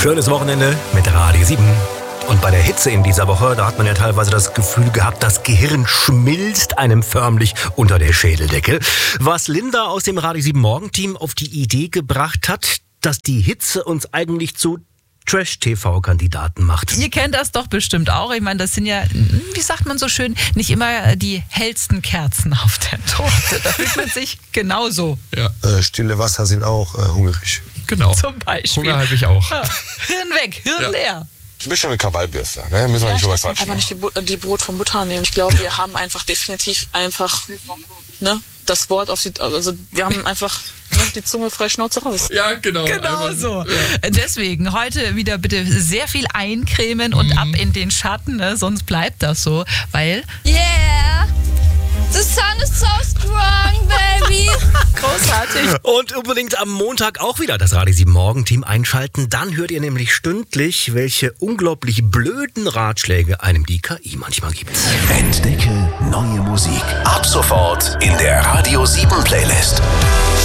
Schönes Wochenende mit Radio 7. Und bei der Hitze in dieser Woche, da hat man ja teilweise das Gefühl gehabt, das Gehirn schmilzt einem förmlich unter der Schädeldecke. Was Linda aus dem Radio 7 Morgenteam auf die Idee gebracht hat, dass die Hitze uns eigentlich zu Trash-TV-Kandidaten macht. Ihr kennt das doch bestimmt auch. Ich meine, das sind ja, wie sagt man so schön, nicht immer die hellsten Kerzen auf der Torte. Da fühlt man sich genauso. Ja. Stille Wasser sind auch hungrig. Genau. Zum Beispiel. Hunger habe ich auch. Ja. Hirn weg, Hirn leer. Du bist schon eine Krawallbürste, ne? Müssen wir nicht drüber quatschen. Einfach nicht die Brot vom Butter nehmen. Ich glaube, wir haben einfach definitiv das Wort auf die, also wir haben einfach die Zunge frei Schnauze raus. Ja, genau. Genau so. Ja. Deswegen heute wieder bitte sehr viel eincremen und ab in den Schatten, ne? Sonst bleibt das so, weil... Yeah! The sun is so strong, baby! Großartig. Und unbedingt am Montag auch wieder das Radio 7 Morgenteam einschalten. Dann hört ihr nämlich stündlich, welche unglaublich blöden Ratschläge einem die KI manchmal gibt. Entdecke neue Musik. Ab sofort in der Radio 7 Playlist.